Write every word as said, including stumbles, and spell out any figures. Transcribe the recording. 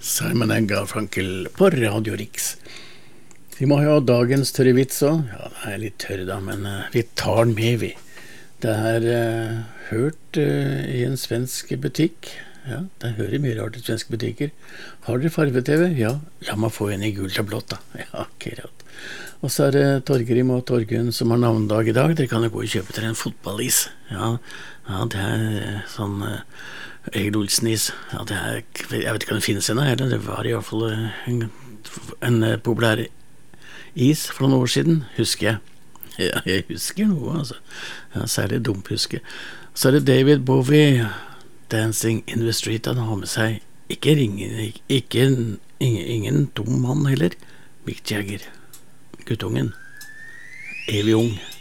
Simon and Garfunkel på Radio Rix. Vi må ha dagens tørre vits også. Ja, det er litt tørr da, men uh, vi tar den med, vi. Det er uh, hørt uh, i en svensk butikk. Ja, det hører mye rart i svenske butikker. Har dere farve-tv? Ja. Ja, man får en i gult og blått da. Ja, akkurat. Og så er det Torgrim og Torgunn som har navndag i dag. Dere kan jo gå og kjøpe til en fotballis. Ja, ja, det er sånn... Uh, Egil Olsen-is. Ja, det er, jeg vet ikke om det finnes ennå heller. Det var i hvert fall en, en populær is for noen år siden, husker jeg. Ja, jeg husker noe, altså. Ja, særlig dumt husker. Så er det David Bowie, Dancing in the Street. Han har med seg ikke ringen, ikke, ikke ingen, ingen dum mann heller. Mick Jagger, guttungen, evig ung.